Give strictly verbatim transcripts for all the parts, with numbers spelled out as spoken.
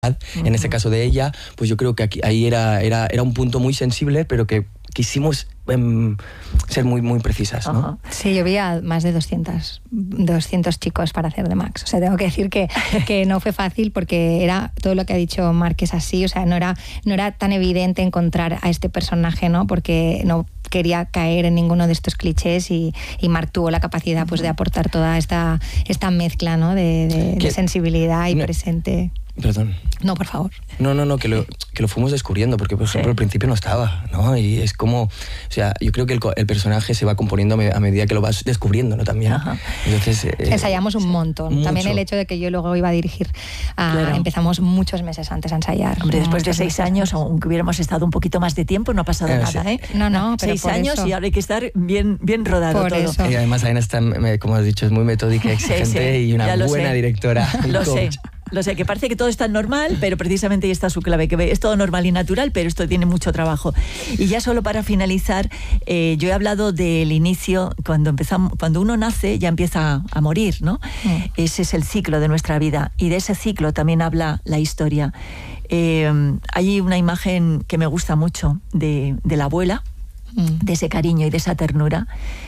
Uh-huh. En este caso de ella, pues yo creo que aquí, ahí era, era, era un punto muy sensible, pero que quisimos um, ser muy, muy precisas, ¿no? Uh-huh. Sí, yo vi a más de doscientos, doscientos chicos para hacer de Max. O sea, tengo que decir que, que no fue fácil porque era todo lo que ha dicho Marc es así. O sea, no era, no era tan evidente encontrar a este personaje, ¿no? Porque no quería caer en ninguno de estos clichés y, y Marc tuvo la capacidad pues, de aportar toda esta, esta mezcla, ¿no? de, de, de sensibilidad y no, presente. Perdón. No, por favor. No, no, no, que lo, que lo fuimos descubriendo, porque por ejemplo sí. al principio no estaba, ¿no? Y es como, o sea, yo creo que el, el personaje se va componiendo a medida que lo vas descubriendo, ¿no? También. Ajá. Entonces, eh, ensayamos un montón. Mucho. También el hecho de que yo luego iba a dirigir, a, claro. empezamos muchos meses antes a ensayar. Hombre, después de seis meses años, antes. Aunque hubiéramos estado un poquito más de tiempo, no ha pasado eh, nada, ¿eh? No, no, pero seis por años eso. Y ahora hay que estar bien, bien rodado por todo. Eso. Y además Aina está, como has dicho, es muy metódica, exigente sí, sí, y una buena sé. directora. Lo sé. Lo sé, que parece que todo es tan normal, pero precisamente ahí está su clave, que es todo normal y natural, pero esto tiene mucho trabajo. Y ya solo para finalizar, eh, yo he hablado del inicio, cuando empezamos, cuando uno nace ya empieza a morir, ¿no? Mm. Ese es el ciclo de nuestra vida, y de ese ciclo también habla la historia. Eh, hay una imagen que me gusta mucho de, de la abuela, mm. de ese cariño y de esa ternura,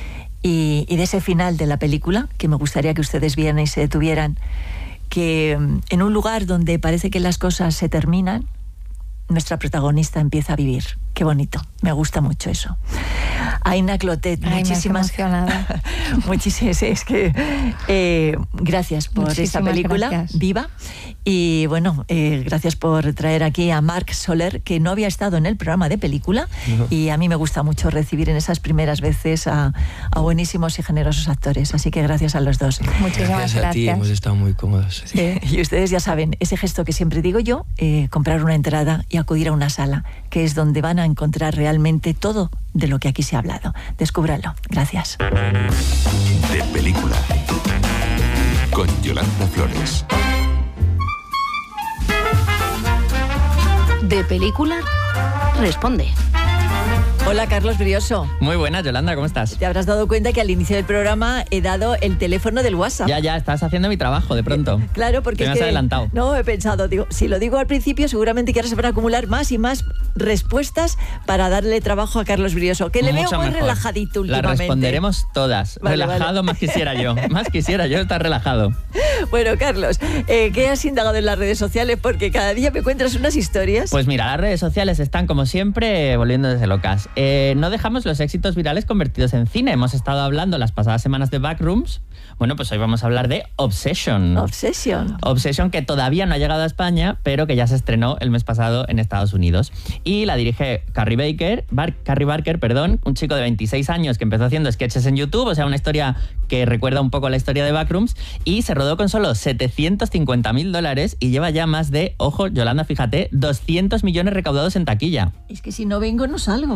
y, y de ese final de la película, que me gustaría que ustedes vieran y se detuvieran, que en un lugar donde parece que las cosas se terminan, nuestra protagonista empieza a vivir. Qué bonito, me gusta mucho eso. Aina Clotet, Ay, muchísimas muchísimas es que eh, gracias por muchísimas esta película gracias. Viva, y bueno, eh, gracias por traer aquí a Marc Soler, que no había estado en el programa de película, uh-huh. y a mí me gusta mucho recibir en esas primeras veces a, a buenísimos y generosos actores, así que gracias a los dos. Muchísimas gracias. gracias A ti, hemos estado muy cómodos. Sí. Y ustedes ya saben, ese gesto que siempre digo yo, eh, comprar una entrada y acudir a una sala, que es donde van a encontrar realmente todo de lo que aquí se ha hablado. Descúbranlo. Gracias. De película, con Yolanda Flores. De película, responde. Hola, Carlos Brioso. Muy buenas, Yolanda, ¿cómo estás? Te habrás dado cuenta que al inicio del programa he dado el teléfono del WhatsApp. Ya, ya, estás haciendo mi trabajo de pronto. Claro, porque Te es me has que... adelantado. No, he pensado, digo, si lo digo al principio, seguramente que ahora se van a acumular más y más respuestas para darle trabajo a Carlos Brioso, que le Mucho veo muy mejor. relajadito últimamente. Las responderemos todas. Vale, relajado, vale. Más quisiera yo. Más quisiera yo estar relajado. Bueno, Carlos, eh, ¿qué has indagado en las redes sociales? Porque cada día me cuentas unas historias. Pues mira, las redes sociales están, como siempre, volviéndose locas. Eh, no dejamos los éxitos virales convertidos en cine. Hemos estado hablando las pasadas semanas de Backrooms. Bueno, pues hoy vamos a hablar de Obsession. Obsession. Obsession, que todavía no ha llegado a España, pero que ya se estrenó el mes pasado en Estados Unidos. Y la dirige Carrie Baker, Bar- Carrie Barker, perdón, un chico de veintiséis años que empezó haciendo sketches en YouTube, o sea, una historia que recuerda un poco a la historia de Backrooms, y se rodó con solo setecientos cincuenta mil dólares y lleva ya más de, ojo, Yolanda, fíjate, doscientos millones recaudados en taquilla. Es que si no vengo no salgo.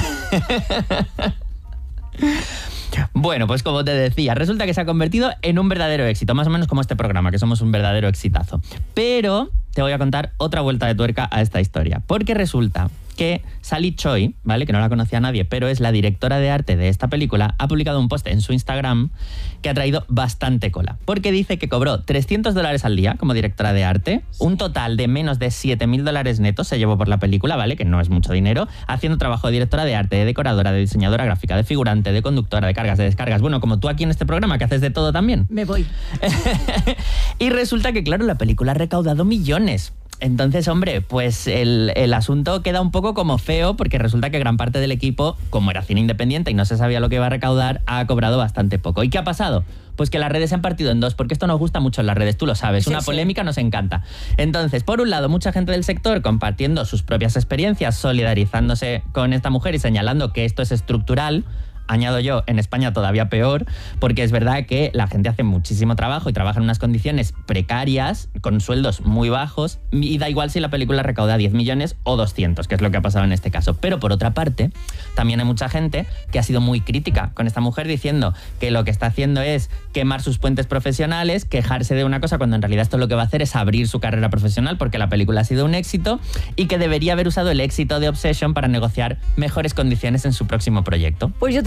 Bueno, pues como te decía, resulta que se ha convertido en un verdadero éxito, más o menos como este programa, que somos un verdadero exitazo. Pero te voy a contar otra vuelta de tuerca a esta historia, porque resulta que Sally Choi, ¿vale?, que no la conocía nadie, pero es la directora de arte de esta película, ha publicado un post en su Instagram que ha traído bastante cola, porque dice que cobró trescientos dólares al día como directora de arte, un total de menos de siete mil dólares netos se llevó por la película, ¿vale?, que no es mucho dinero, haciendo trabajo de directora de arte, de decoradora, de diseñadora gráfica, de figurante, de conductora, de cargas, de descargas, bueno, como tú aquí en este programa, que haces de todo también. Me voy. Y resulta que, claro, la película ha recaudado millones. Entonces, hombre, pues el, el asunto queda un poco como feo, porque resulta que gran parte del equipo, como era cine independiente y no se sabía lo que iba a recaudar, ha cobrado bastante poco. ¿Y qué ha pasado? Pues que las redes se han partido en dos, porque esto nos gusta mucho en las redes, tú lo sabes, sí, una sí. polémica nos encanta. Entonces, por un lado, mucha gente del sector compartiendo sus propias experiencias, solidarizándose con esta mujer y señalando que esto es estructural. Añado yo, en España todavía peor, porque es verdad que la gente hace muchísimo trabajo y trabaja en unas condiciones precarias, con sueldos muy bajos, y da igual si la película recauda diez millones o doscientos, que es lo que ha pasado en este caso. Pero por otra parte, también hay mucha gente que ha sido muy crítica con esta mujer, diciendo que lo que está haciendo es quemar sus puentes profesionales, quejarse de una cosa, cuando en realidad esto lo que va a hacer es abrir su carrera profesional, porque la película ha sido un éxito, y que debería haber usado el éxito de Obsession para negociar mejores condiciones en su próximo proyecto. Pues yo te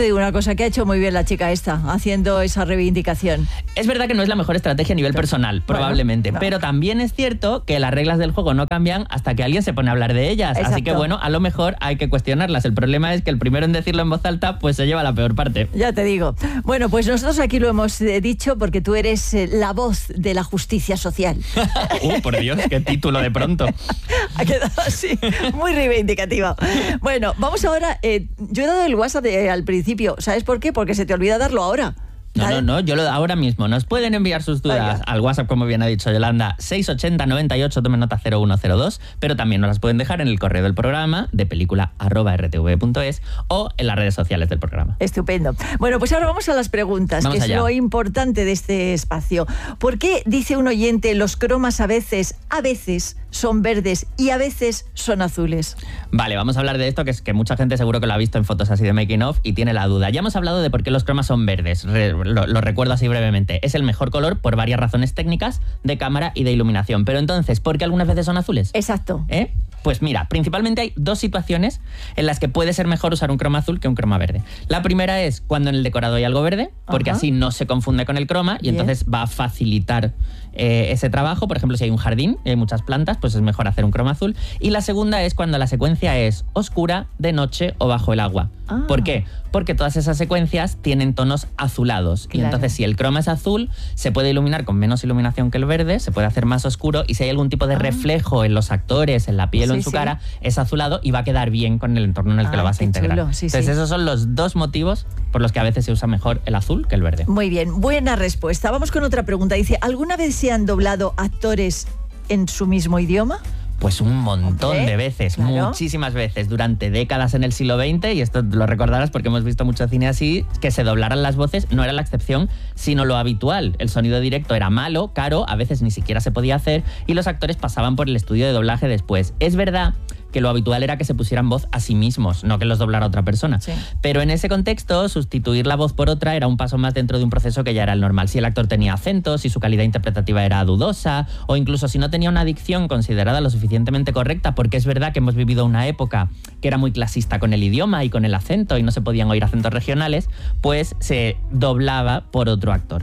digo una cosa, que ha hecho muy bien la chica esta, haciendo esa reivindicación. Es verdad que no es la mejor estrategia a nivel personal, probablemente, bueno, no. pero también es cierto que las reglas del juego no cambian hasta que alguien se pone a hablar de ellas. Exacto. Así que bueno, a lo mejor hay que cuestionarlas. El problema es que el primero en decirlo en voz alta, pues se lleva la peor parte. Ya te digo. Bueno, pues nosotros aquí lo hemos eh, dicho porque tú eres eh, la voz de la justicia social. uh, por Dios, qué título de pronto. Ha quedado así, muy reivindicativa. Bueno, vamos ahora. Eh, yo he dado el WhatsApp de, al principio. ¿Sabes por qué? Porque se te olvida darlo ahora. No, no, no, yo lo ahora mismo. Nos pueden enviar sus dudas Venga. al WhatsApp, como bien ha dicho Yolanda, seis ochenta noventa y ocho, tomen nota cero uno cero dos, pero también nos las pueden dejar en el correo del programa de película arroba r t v punto es o en las redes sociales del programa. Estupendo. Bueno, pues ahora vamos a las preguntas, Vamos que allá. es lo importante de este espacio. ¿Por qué, dice un oyente, los cromas a veces, a veces son verdes y a veces son azules? Vale, vamos a hablar de esto, que es que mucha gente seguro que lo ha visto en fotos así de making of y tiene la duda. Ya hemos hablado de por qué los cromas son verdes. Re- lo, lo recuerdo así brevemente. Es el mejor color por varias razones técnicas de cámara y de iluminación. Pero entonces, ¿por qué algunas veces son azules? Exacto. ¿Eh? Pues mira, principalmente hay dos situaciones en las que puede ser mejor usar un croma azul que un croma verde. La primera es cuando en el decorado hay algo verde, porque Ajá. así no se confunde con el croma y Bien. entonces va a facilitar eh, ese trabajo. Por ejemplo, si hay un jardín y hay muchas plantas, pues es mejor hacer un croma azul. Y la segunda es cuando la secuencia es oscura, de noche o bajo el agua. Ah. ¿Por qué? Porque todas esas secuencias tienen tonos azulados. Claro. Y entonces, si el croma es azul, se puede iluminar con menos iluminación que el verde, se puede hacer más oscuro, y si hay algún tipo de Ah. reflejo en los actores, en la piel o Sí, en su sí. cara, es azulado y va a quedar bien con el entorno en el que Ay, lo vas qué a integrar. chulo, sí, entonces, sí. esos son los dos motivos por los que a veces se usa mejor el azul que el verde. Muy bien, buena respuesta. Vamos con otra pregunta. Dice, ¿alguna vez se han doblado actores en su mismo idioma? Pues un montón Hombre, de veces, claro. muchísimas veces, durante décadas en el siglo veinte, y esto lo recordarás porque hemos visto mucho cine así, que se doblaran las voces no era la excepción, sino lo habitual. El sonido directo era malo, caro, a veces ni siquiera se podía hacer, y los actores pasaban por el estudio de doblaje después. Es verdad que lo habitual era que se pusieran voz a sí mismos, no que los doblara otra persona. Sí. Pero en ese contexto, sustituir la voz por otra era un paso más dentro de un proceso que ya era el normal. Si el actor tenía acentos, si su calidad interpretativa era dudosa, o incluso si no tenía una dicción considerada lo suficientemente correcta, porque es verdad que hemos vivido una época que era muy clasista con el idioma y con el acento y no se podían oír acentos regionales, pues se doblaba por otro actor.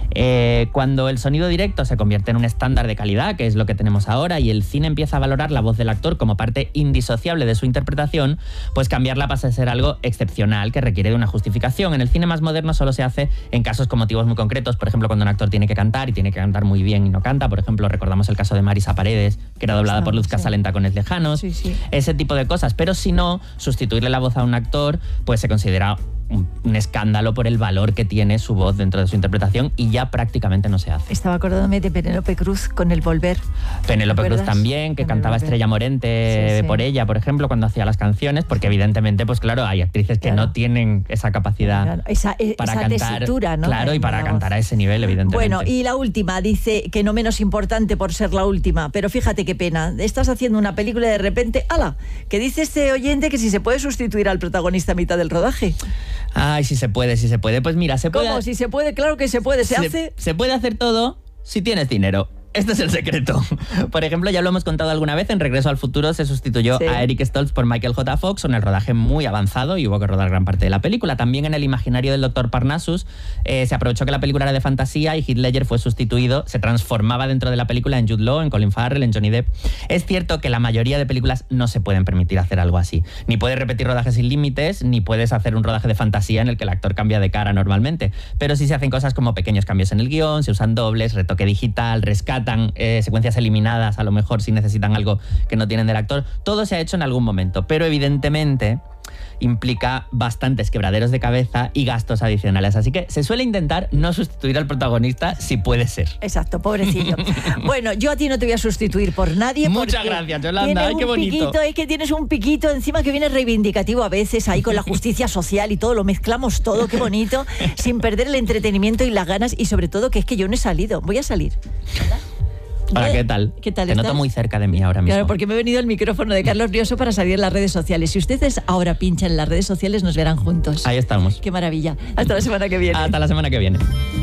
Eh, cuando el sonido directo se convierte en un estándar de calidad, que es lo que tenemos ahora, y el cine empieza a valorar la voz del actor como parte indisociable de su interpretación, pues cambiarla pasa a ser algo excepcional que requiere de una justificación. En el cine más moderno solo se hace en casos con motivos muy concretos, por ejemplo, cuando un actor tiene que cantar y tiene que cantar muy bien y no canta. Por ejemplo, recordamos el caso de Marisa Paredes, que era doblada por Luz Sí. Casal en Tacones Lejanos. Sí, sí. Ese tipo de cosas. Pero si no, sustituirle la voz a un actor, pues se considera un, un escándalo por el valor que tiene su voz dentro de su interpretación, y ya prácticamente no se hace. Estaba acordándome de Penélope Cruz con El Volver. Penélope ¿Te Cruz acuerdas? también, que Con El cantaba Volver. Estrella Morente Sí, sí. por ella, por ejemplo, cuando hacía las canciones, porque evidentemente, pues claro, hay actrices que Claro. no tienen esa capacidad Claro, esa- e- para esa cantar. tesitura, ¿no? Claro, y En para la cantar voz. a ese nivel, evidentemente. Bueno, y la última, dice que no menos importante por ser la última, pero fíjate qué pena. Estás haciendo una película y de repente, ¡ala! Que dice este oyente que si se puede sustituir al protagonista a mitad del rodaje. Ay, si se puede, si se puede. Pues mira, se puede... ¿Cómo? Si se puede, claro que se puede. Se, se, hace. se puede hacer todo si tienes dinero. Este es el secreto. Por ejemplo, ya lo hemos contado alguna vez, en Regreso al Futuro se sustituyó Sí. a Eric Stoltz por Michael J. Fox en el rodaje muy avanzado y hubo que rodar gran parte de la película. También en El imaginario del doctor Parnassus eh, se aprovechó que la película era de fantasía y Heath Ledger fue sustituido, se transformaba dentro de la película en Jude Law, en Colin Farrell, en Johnny Depp. Es cierto que la mayoría de películas no se pueden permitir hacer algo así. Ni puedes repetir rodajes sin límites, ni puedes hacer un rodaje de fantasía en el que el actor cambia de cara normalmente. Pero sí se hacen cosas como pequeños cambios en el guión, se usan dobles, retoque digital, rescatan eh, secuencias eliminadas, a lo mejor si necesitan algo que no tienen del actor. Todo se ha hecho en algún momento, pero evidentemente implica bastantes quebraderos de cabeza y gastos adicionales. Así que se suele intentar no sustituir al protagonista si puede ser. Exacto, pobrecillo. Bueno, yo a ti no te voy a sustituir por nadie. Muchas porque gracias, Yolanda. tienes Ay, qué un bonito. Piquito, es que tienes un piquito encima que viene reivindicativo a veces, ahí con la justicia social y todo, lo mezclamos todo, qué bonito, sin perder el entretenimiento y las ganas, y sobre todo que es que yo no he salido. Voy a salir. Hola, ¿qué tal? ¿Qué tal Te estás? noto muy cerca de mí ahora mismo. Claro, porque me he venido el micrófono de Carlos Rioso para salir en las redes sociales. Si ustedes ahora pinchan en las redes sociales, nos verán juntos. Ahí estamos. Qué maravilla. Hasta la semana que viene. Hasta la semana que viene.